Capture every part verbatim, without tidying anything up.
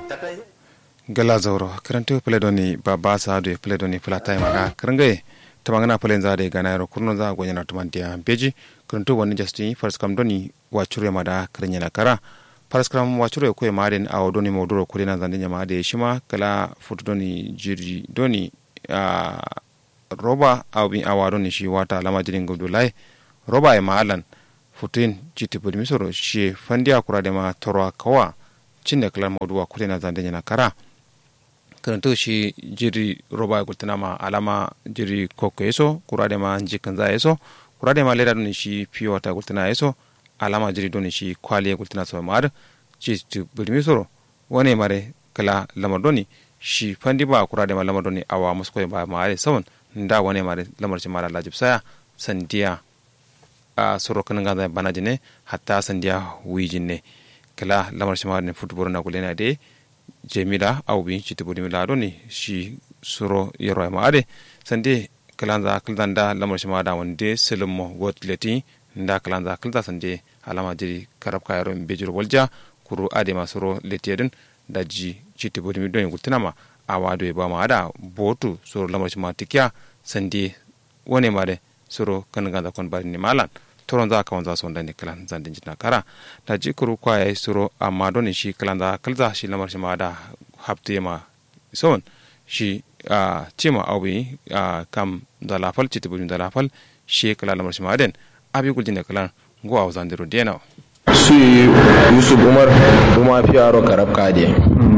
gala zauro karanto pledoni baba sadu pledoni plata maga krangai tamangana plen zade ganayro kurno za gonyana tumantia beji karanto woni justi first kam doni wachure mada kranyana kara first kam wachure ko maden aw doni moduro kulina zandenya made shima kala futu doni jiri doni a roba aw bi awadoni shi wata lama jirin gudulai roba e malan futin jiti budi misoro shi fandia kurade ma torwa kawa cinne kala moduwa kulina zandenya kara karanto shi jiri roba gultina ma alama jiri koko eso kurade ma jikan za eso kurade ma leda doni shi piwata gultina eso alama jiri doni shi kwaliye gultina so mar ci budi soro wone mare kala lamar doni shi fandi ba kurade ma lamar doni awa musko ba mare sawon nda wone mare lamar ci mara lajib saya sandiya a soro kan ga bana jine hatta sandiya wijinne kala lamar ci mare football na gulena de jemila awbi ci tibudi mi laado ni shi suro yero ma ade sande kalanza kaldanda lamar shima da wonde selmo gotleti nda kalanza kalda sande alama jiri karab kayro bejur walja kuru ade ma suro leteden daji ci tibudi mi don gultinama awado e ba ma ada botu suro lamar shima tikya sande wone made suro kan ganda kon bari ni malan toron za ka wanza son da ne kalan zandin jina kara da jikuru kwa ya suro amma don shi kalan da kalza shi lamar shi ma da hafte ma son shi a tima awi a kam da lafal ci tibun da lafal shi kalan lamar shi ma den abi guljin da kalan go a zandiro dena su yusuf umar kuma fiyaro karab kade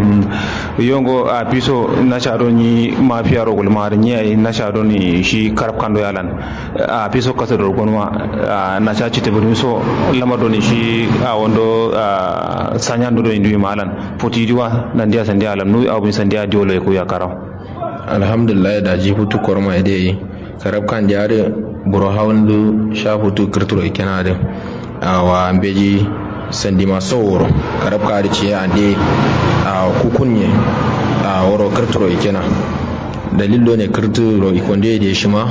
yongo a piso na shado ni ma fiyaro gulmar ni na shado ni shi karab kando yalan a piso kasa do gonwa na chachi te buri so lamado ni shi a wondo sanya ndo do indi malan poti diwa nan dia sandia alam nu abu sandia diolo ko ya karaw alhamdulillah da ji hutu korma ide karab kan diare buro hawndu sha hutu kirturo ikenade wa ambeji sandi masoro karab ka rice ande a kukunye a woro kirturo ikena dalilo ne kirturo ikonde de shima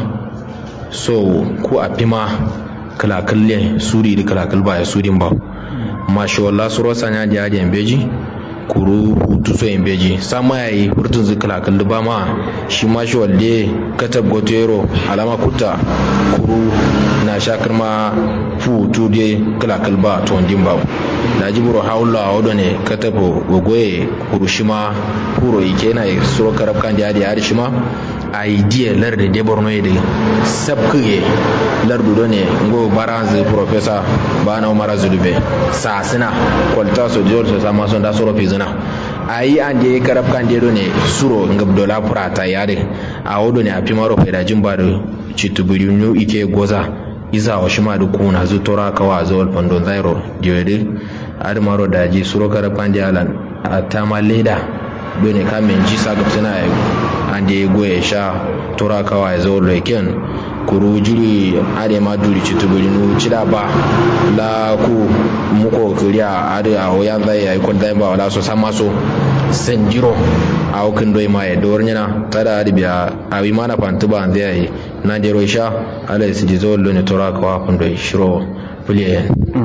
so ku apima kala kalle suri da kala kalba ya surin ba masha Allah suro sanya da ya ambeji kuru hutu so embeji sama yayi hurtun zikala kallu ba ma shi ma shi walde katab gotero alama kuta kuru na shakar ma futu de kala kalba to ndin babu da jiburo hawla wodo ne katabo gogoye kuru shima kuro ikena suro karab kan da ya shima idea larde de borno yede sabkuye lardu do ne ngo baranze professor bana umara zulube sa sina kwalta so dior so sama so da soro fizina ayi ande karab kan de do ne suro ngab dola prata yare a wodo ne apimaro faida jimbado chituburi nyu ike goza iza wa shima du kuna zutora kawa zol pando zairo diode admaro daji suro karab kan de alan atama leda do ne kamen jisa gabsina ayi ande goye sha tora kawa zo leken kuru jiri ade ma duri chituburi nu chida ba la ku muko kuriya ade a oyan zai ai ko dai ba wala so sama so senjiro a o kin doi ma e dornyana tada ade biya a wi mana pantuba ande ai na de roisha ala sidi zo lo ne tora kawa pando shiro puliye